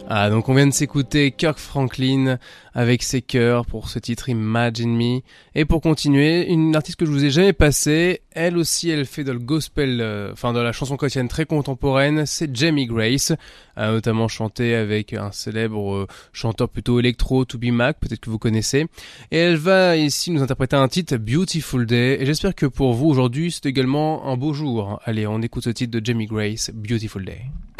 Ah, donc on vient de s'écouter Kirk Franklin avec ses chœurs pour ce titre Imagine Me. Et pour continuer, une artiste que je vous ai jamais passée, elle aussi elle fait de le gospel, de la chanson chrétienne très contemporaine, c'est Jamie Grace, notamment chanté avec un célèbre chanteur plutôt électro, To Be Mac, peut-être que vous connaissez. Et elle va ici nous interpréter un titre Beautiful Day, et j'espère que pour vous aujourd'hui c'est également un beau jour. Allez, on écoute ce titre de Jamie Grace, Beautiful Day.